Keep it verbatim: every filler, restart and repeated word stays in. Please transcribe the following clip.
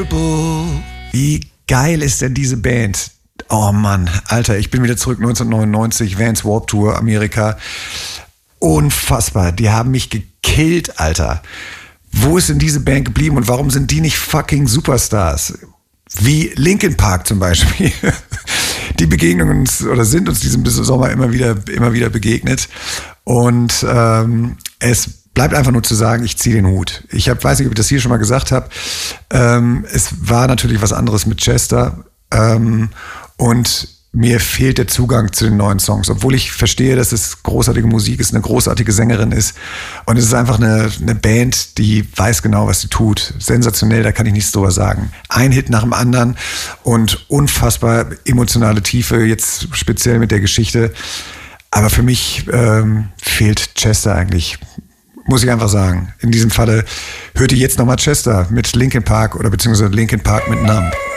Wie geil ist denn diese Band? Oh Mann, Alter, ich bin wieder zurück neunzehnhundertneunundneunzig, Vans Warped Tour, Amerika. Unfassbar, die haben mich gekillt, Alter. Wo ist denn diese Band geblieben und warum sind die nicht fucking Superstars? Wie Linkin Park zum Beispiel. Die begegnen uns oder sind uns diesem Sommer immer wieder, immer wieder begegnet. Und ähm, es bleibt einfach nur zu sagen, ich ziehe den Hut. Ich hab, weiß nicht, ob ich das hier schon mal gesagt habe. Ähm, es war natürlich was anderes mit Chester. Ähm, und mir fehlt der Zugang zu den neuen Songs, obwohl ich verstehe, dass es großartige Musik ist, eine großartige Sängerin ist und es ist einfach eine, eine Band, die weiß genau, was sie tut. Sensationell, da kann ich nichts drüber sagen. Ein Hit nach dem anderen und unfassbar emotionale Tiefe, jetzt speziell mit der Geschichte. Aber für mich ähm, fehlt Chester eigentlich, muss ich einfach sagen. In diesem Falle hört ihr jetzt nochmal Chester mit Linkin Park oder beziehungsweise Linkin Park mit Numb.